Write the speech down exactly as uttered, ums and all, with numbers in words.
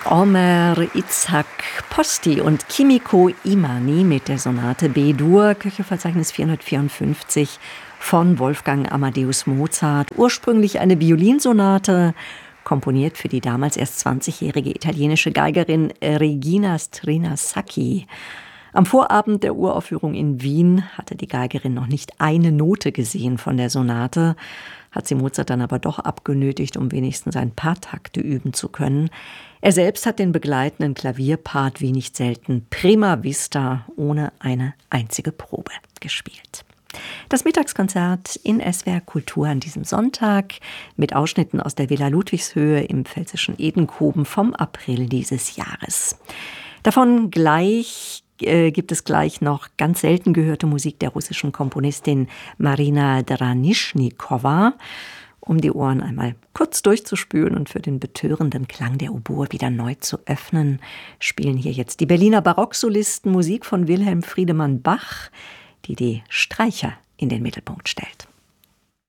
Omer Itzhak Posti und Kimiko Imani mit der Sonate B-Dur, Köchelverzeichnis vierhundertvierundfünfzig von Wolfgang Amadeus Mozart. Ursprünglich eine Violinsonate, komponiert für die damals erst zwanzigjährige italienische Geigerin Regina Strinasacchi. Am Vorabend der Uraufführung in Wien hatte die Geigerin noch nicht eine Note gesehen von der Sonate, hat sie Mozart dann aber doch abgenötigt, um wenigstens ein paar Takte üben zu können. Er selbst hat den begleitenden Klavierpart wie nicht selten prima vista ohne eine einzige Probe gespielt. Das Mittagskonzert in S W R Kultur an diesem Sonntag mit Ausschnitten aus der Villa Ludwigshöhe im pfälzischen Edenkoben vom April dieses Jahres. Davon gleich äh, gibt es gleich noch ganz selten gehörte Musik der russischen Komponistin Marina Dranischnikowa, um die Ohren einmal kurz durchzuspülen und für den betörenden Klang der Oboe wieder neu zu öffnen, spielen hier jetzt die Berliner Barocksolisten Musik von Wilhelm Friedemann Bach, die die Streicher in den Mittelpunkt stellt.